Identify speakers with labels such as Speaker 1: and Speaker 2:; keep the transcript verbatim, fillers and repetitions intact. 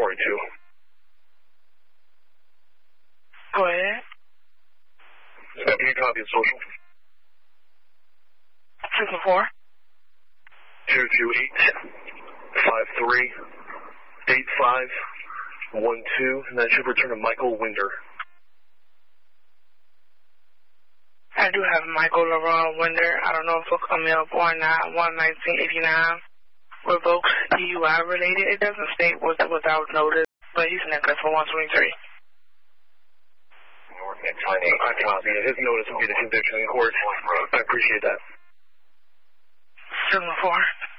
Speaker 1: forty-two.
Speaker 2: Go ahead.
Speaker 1: Can you copy of social?
Speaker 2: six and four.
Speaker 1: two two eight, five three, eight five, one two, and that should return to Michael Winder.
Speaker 2: I do have Michael LaRon Winder. I don't know if it'll come up or not. one nineteen eighty-nine. Revoked D U I related. It doesn't state was without notice, but he's necklace for one twenty-three.
Speaker 1: I copy it. His notice will be the conviction in court. I appreciate that.
Speaker 2: seven four.